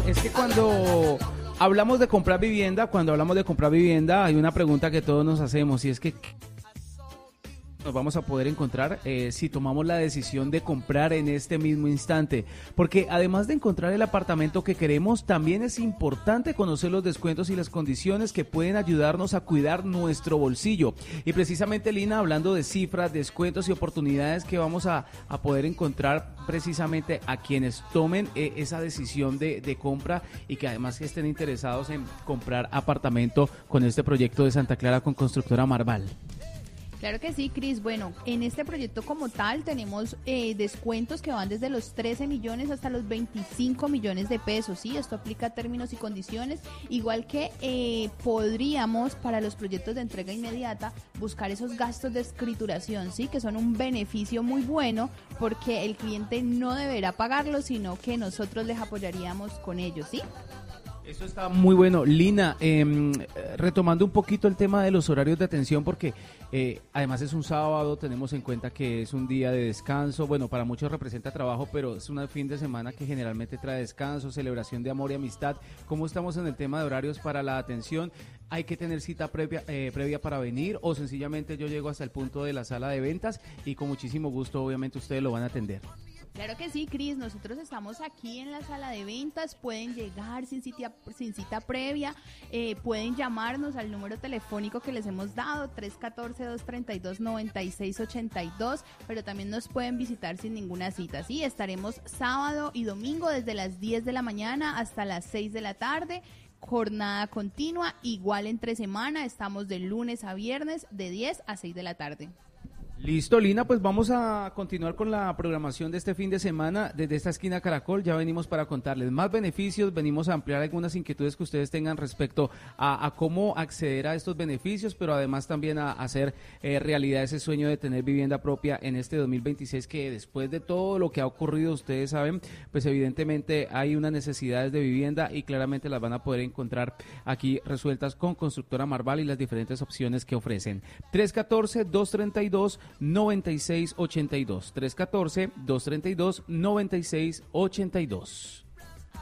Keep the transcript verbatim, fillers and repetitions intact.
es que cuando hablamos de comprar vivienda, cuando hablamos de comprar vivienda, hay una pregunta que todos nos hacemos y es que nos vamos a poder encontrar eh, si tomamos la decisión de comprar en este mismo instante, porque además de encontrar el apartamento que queremos, también es importante conocer los descuentos y las condiciones que pueden ayudarnos a cuidar nuestro bolsillo. Y precisamente, Lina, hablando de cifras, descuentos y oportunidades que vamos a, a poder encontrar precisamente a quienes tomen eh, esa decisión de, de compra y que además estén interesados en comprar apartamento con este proyecto de Santa Clara con Constructora Marval. Claro que sí, Cris. Bueno, en este proyecto como tal tenemos eh, descuentos que van desde los trece millones hasta los veinticinco millones de pesos, ¿sí? Esto aplica a términos y condiciones, igual que eh, podríamos para los proyectos de entrega inmediata buscar esos gastos de escrituración, ¿sí? Que son un beneficio muy bueno porque el cliente no deberá pagarlo, sino que nosotros les apoyaríamos con ellos, ¿sí? Eso está muy bueno. Lina, eh, retomando un poquito el tema de los horarios de atención, porque eh, además es un sábado, tenemos en cuenta que es un día de descanso, bueno, para muchos representa trabajo, pero es un fin de semana que generalmente trae descanso, celebración de amor y amistad. ¿Cómo estamos en el tema de horarios para la atención? ¿Hay que tener cita previa, eh, previa para venir o sencillamente yo llego hasta el punto de la sala de ventas y con muchísimo gusto obviamente ustedes lo van a atender? Claro que sí, Cris, nosotros estamos aquí en la sala de ventas, pueden llegar sin cita, sin cita previa, eh, pueden llamarnos al número telefónico que les hemos dado, tres uno cuatro, dos tres dos, nueve seis ocho dos, pero también nos pueden visitar sin ninguna cita, ¿sí? Estaremos sábado y domingo desde las diez de la mañana hasta las seis de la tarde, jornada continua, igual entre semana, estamos de lunes a viernes de diez a seis de la tarde. Listo, Lina, pues vamos a continuar con la programación de este fin de semana desde esta esquina Caracol. Ya venimos para contarles más beneficios, venimos a ampliar algunas inquietudes que ustedes tengan respecto a, a cómo acceder a estos beneficios, pero además también a, a hacer eh, realidad ese sueño de tener vivienda propia en este dos mil veintiséis, que después de todo lo que ha ocurrido, ustedes saben, pues evidentemente hay unas necesidades de vivienda y claramente las van a poder encontrar aquí resueltas con Constructora Marval y las diferentes opciones que ofrecen. tres uno cuatro, dos tres dos, nueve seis ocho dos, tres uno cuatro, dos tres dos, nueve seis ocho dos.